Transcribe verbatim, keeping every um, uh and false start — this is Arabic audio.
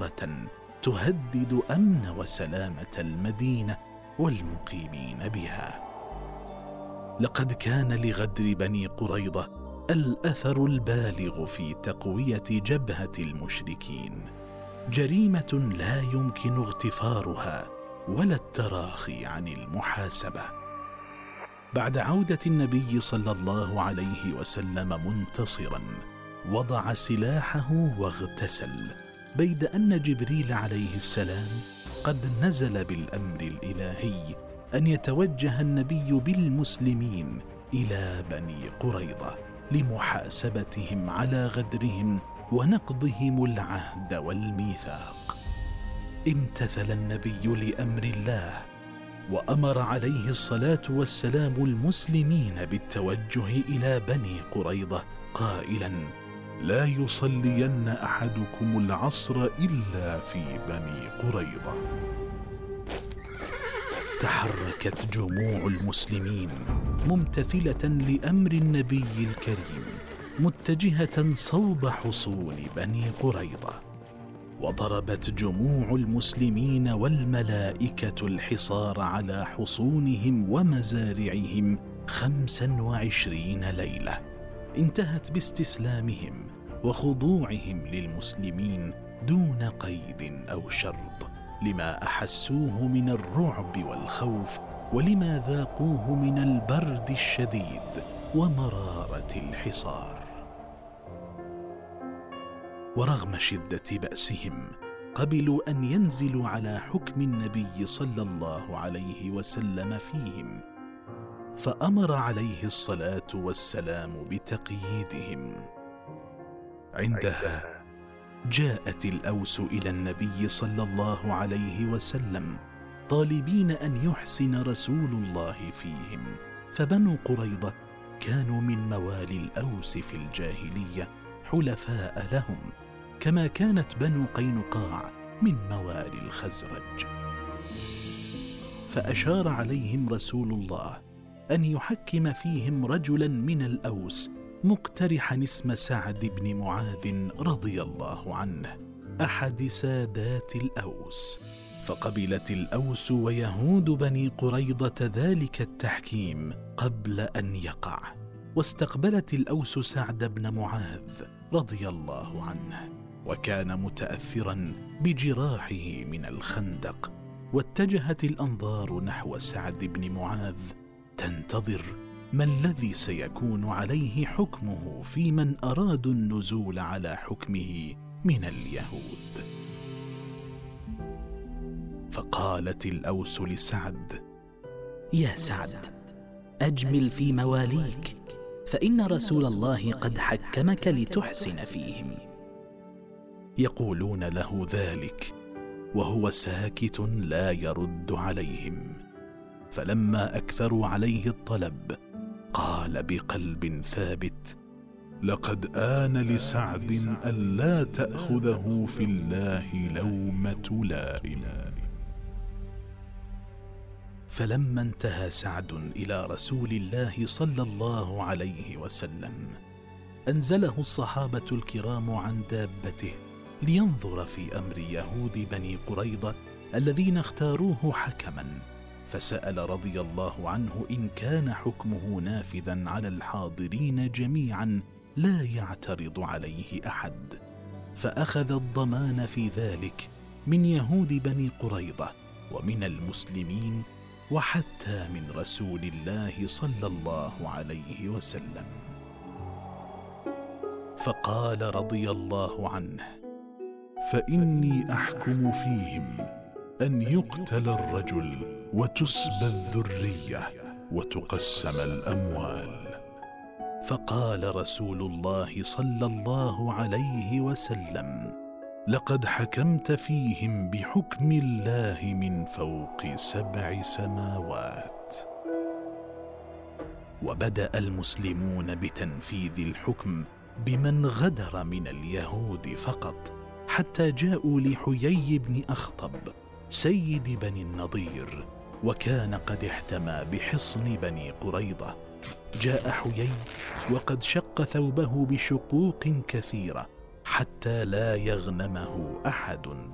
خطيرة تهدد أمن وسلامة المدينة والمقيمين بها. لقد كان لغدر بني قريظة الأثر البالغ في تقوية جبهة المشركين، جريمة لا يمكن اغتفارها ولا التراخي عن المحاسبة. بعد عودة النبي صلى الله عليه وسلم منتصرا، وضع سلاحه واغتسل، بيد أن جبريل عليه السلام قد نزل بالأمر الإلهي أن يتوجه النبي بالمسلمين إلى بني قريظة لمحاسبتهم على غدرهم ونقضهم العهد والميثاق. امتثل النبي لأمر الله، وأمر عليه الصلاة والسلام المسلمين بالتوجه إلى بني قريظة قائلا: لا يصلين أحدكم العصر إلا في بني قريظة. تحركت جموع المسلمين ممتثلة لأمر النبي الكريم، متجهة صوب حصون بني قريظة. وضربت جموع المسلمين والملائكة الحصار على حصونهم ومزارعهم خمسا وعشرين ليلة، انتهت باستسلامهم وخضوعهم للمسلمين دون قيد أو شرط، لما أحسوه من الرعب والخوف، ولما ذاقوه من البرد الشديد ومرارة الحصار. ورغم شدة بأسهم قبلوا أن ينزلوا على حكم النبي صلى الله عليه وسلم فيهم، فأمر عليه الصلاة والسلام بتقييدهم. عندها جاءت الأوس إلى النبي صلى الله عليه وسلم طالبين أن يحسن رسول الله فيهم، فبنو قريظة كانوا من موالي الأوس في الجاهلية حلفاء لهم، كما كانت بنو قينقاع من موالي الخزرج. فأشار عليهم رسول الله أن يحكم فيهم رجلا من الأوس مقترحا اسم سعد بن معاذ رضي الله عنه، أحد سادات الأوس. فقبلت الأوس ويهود بني قريظة ذلك التحكيم قبل أن يقع، واستقبلت الأوس سعد بن معاذ رضي الله عنه، وكان متأثرا بجراحه من الخندق. واتجهت الأنظار نحو سعد بن معاذ تنتظر ما الذي سيكون عليه حكمه في من أرادوا النزول على حكمه من اليهود. فقالت الأوس لسعد: يا سعد، أجمل في مواليك، فإن رسول الله قد حكمك لتحسن فيهم. يقولون له ذلك وهو ساكت لا يرد عليهم. فلما أكثروا عليه الطلب قال بقلب ثابت: لقد آن لسعد ألا تأخذه في الله لومة لائم. فلما انتهى سعد إلى رسول الله صلى الله عليه وسلم أنزله الصحابة الكرام عن دابته لينظر في أمر يهود بني قريظة الذين اختاروه حكما، فسأل رضي الله عنه إن كان حكمه نافذا على الحاضرين جميعا لا يعترض عليه أحد، فأخذ الضمان في ذلك من يهود بني قريظة ومن المسلمين وحتى من رسول الله صلى الله عليه وسلم. فقال رضي الله عنه: فإني أحكم فيهم أن يقتل الرجل وتسبى الذرية وتقسم الأموال. فقال رسول الله صلى الله عليه وسلم: لقد حكمت فيهم بحكم الله من فوق سبع سماوات. وبدأ المسلمون بتنفيذ الحكم بمن غدر من اليهود فقط، حتى جاءوا لحيي بن أخطب سيد بني النضير، وكان قد احتمى بحصن بني قريظة. جاء حيي وقد شق ثوبه بشقوق كثيرة حتى لا يغنمه أحد